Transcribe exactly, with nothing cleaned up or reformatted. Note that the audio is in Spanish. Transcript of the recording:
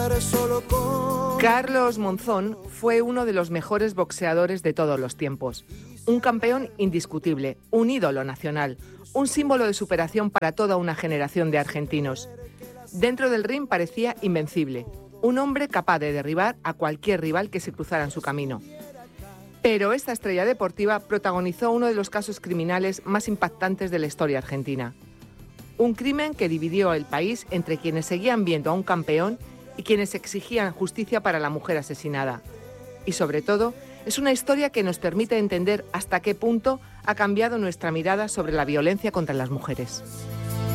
Carlos Monzón fue uno de los mejores boxeadores de todos los tiempos. Un campeón indiscutible, un ídolo nacional, un símbolo de superación para toda una generación de argentinos. Dentro del ring parecía invencible, un hombre capaz de derribar a cualquier rival que se cruzara en su camino. Pero esta estrella deportiva protagonizó uno de los casos criminales más impactantes de la historia argentina. Un crimen que dividió el país entre quienes seguían viendo a un campeón y quienes exigían justicia para la mujer asesinada. Y sobre todo, es una historia que nos permite entender hasta qué punto ha cambiado nuestra mirada sobre la violencia contra las mujeres.